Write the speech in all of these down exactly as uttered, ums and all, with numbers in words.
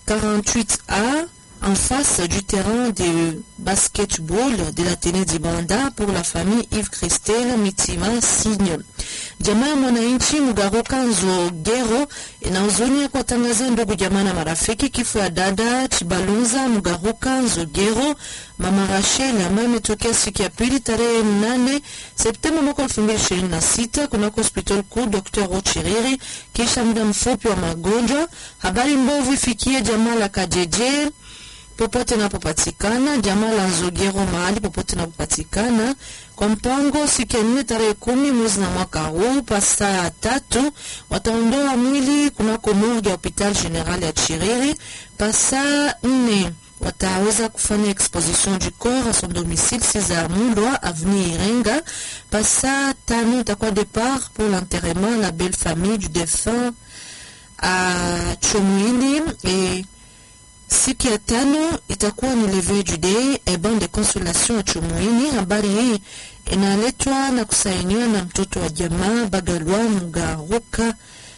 quarante-huit A, en face du terrain de basketball de l'Athénée Dibanda pour la famille Yves Christelle Mitima Signe. Jamaa mwananchi Mugaruka Nzogero inahuzunia kuwatangazia ndugu jamaa na marafiki kifo ya dada Chibalunza Mugaruka Nzogero mama Rachel ambaye imetokea siku ya pili tarehe nane Septemba mwaka elfu mbili ishirini na sita kunako hospital kuu Docteur Rochiriri kisha muda mfupi wa magonjwa. Habari mbovu ifikie jamaa la Kajeje popote napopatikana, jamaa la Nzogero mahali popote napopatikana. Kwa mpango siku ya nne tarehe kumi mwezi na mwaka huu pasa tatu wataondoa mwili kunako morgue ya hospital general ya Chiriri. Pasa nne wataweza kufanya exposition du corps à son domicile César Mulwa avenue Irenga. Pasa tano itakuwa départ pour l'enterrement la belle famille du défunt à Chomwili, et siku ya tano itakuwa ni levée du deuil et ban de consolation ya Chomwili. Habari hii inaletwa na kusainiwa na mtoto wa jamaa Bagalwa Mugaruka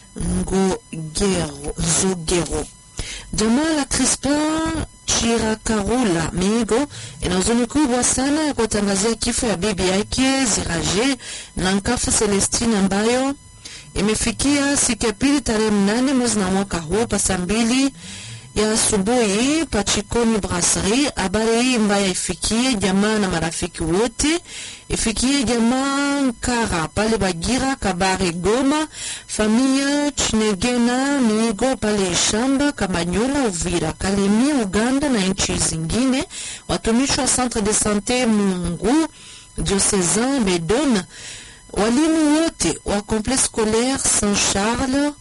Ngogero Zogero. Jamaa la Crispin Chirakarula Migo ina huzuni kubwa sana ya kutangazia kifo ya bibi yake Ziraje na Nkafu Celestine ambayo imefikia siku ya pili tarehe mnane mwezi na mwaka huu pasa mbili ya asubuhi Pachikoni Brasserie. Habari hii mbaya ifikie jamaa na marafiki wote, ifikie jamaa Nkara pale Bagira Kabare Goma, familia Chinegena Migo pale Shamba Kamanyola Uvira Kalemi Uganda na nchi zingine, watumishi wa Centre de Santé Mungu Diocesan Bedon, walimu wote wa complexe scolaire Saint Charles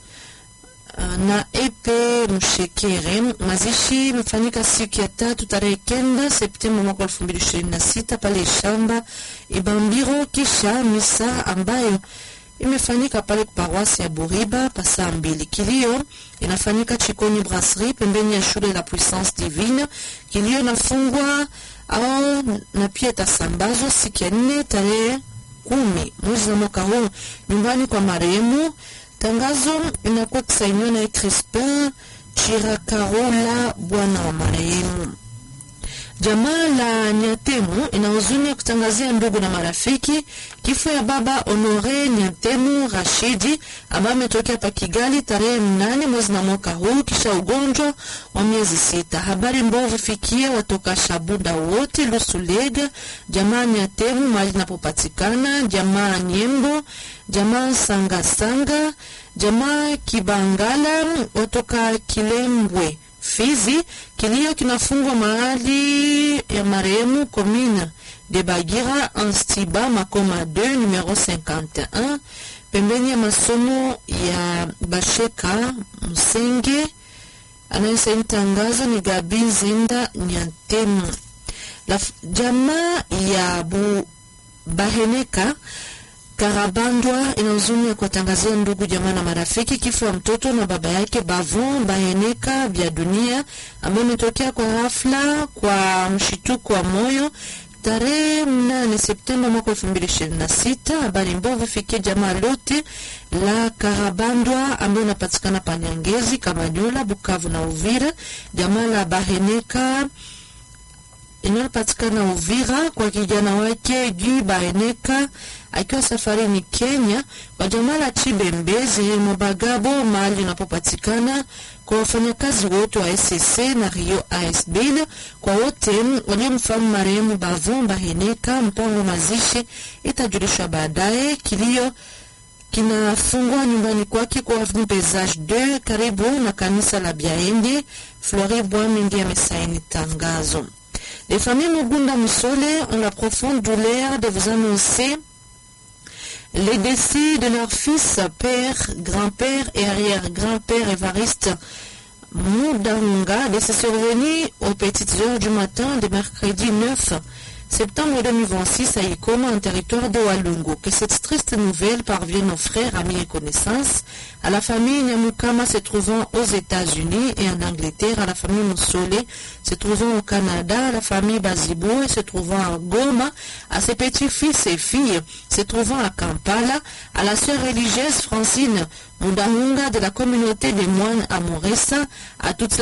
na epe Mshekere. Mazishi mfanyika siku ya tatu tarehe kenda Septemba mwaka elfu mbili ishirini na sita pale Shamba Ibambiro, kisha misa ambayo imefanyika pale paroisse ya Buriba pasa mbili. Kilio inafanyika Chikoni Brasserie pembeni ya shule la Puissance Divine. Kilio inafungwa au na pia tasambazwa siku ya nne tarehe kumi mwezi na mwaka huu nyumbani kwa marehemu. Tangazo inakuwa kusainiwa na Crispin Chirakarula bwana wa marehemu. Jamaa la Nyatemu ina huzuni ya kutangazia ndugu na marafiki kifo ya baba Honore Nyatemu Rashidi ambaye ametokea pa Kigali tarehe mnane mwezi na mwaka huu kisha ugonjwa wa miezi sita. Habari mbovu fikia watoka Shabunda wote Lusulega, jamaa Nyatemu mahali napopatikana, jamaa Nyembo, jamaa Sanga Sanga, jamaa Kibangala watoka Kilembwe Fizi. Kilio kinafungwa mahali ya marehemu commune de Bagira Anstiba Makoma deux numero cinquante et un pembeni ya masomo ya Basheka Msenge. Anayesaini tangazo ni Gabi Zinda Nyantemu. La jamaa ya Bu Baheneka Karabandwa inahuzuni ya kuwatangazia ndugu jamaa na marafiki kifo ya mtoto na baba yake Bavon Baheneka vya dunia ambaye imetokea kwa ghafla kwa mshituko wa moyo tarehe nane Septemba mwaka elfu mbili ishirini na sita. Habari mbovu ifikie jamaa lote la Karabandwa ambayo inapatikana Panyangezi, Kamanyola, Bukavu na Uvira. Jamaa la Baheneka inapatikana Uvira kwa kijana wake Guy Baheneka akiwa safari ni Kenya. Kwa jamaa la Chibembezi Mubagabo mahali unapopatikana, kwa wafanyakazi wote wa S S C na Rio A S B, kwa wote waliomfahamu marehemu Bavon Baheneka. Mpango mazishi itajulishwa baadaye. Kilio kinafungwa nyumbani kwake kwa avenue Pesage deux karibu na kanisa la Biaende. Flore Bwamingi amesaini tangazo. Les familles Mugunda Musole ont la profonde douleur de vous annoncer les décès de leur fils, père, grand-père et arrière-grand-père Évariste Moudanga, décès survenu aux petites heures du matin de mercredi neuf septembre deux mille vingt-six à Ikoma, en territoire de Walungu. Que cette triste nouvelle parvienne aux frères, amis et connaissances, à la famille Nyamukama se trouvant aux États-Unis et en Angleterre, à la famille Musole se trouvant au Canada, à la famille Bazibou se trouvant à Goma, à ses petits-fils et filles se trouvant à Kampala, à la sœur religieuse Francine Moudahunga de la communauté des moines à Moressa, à toutes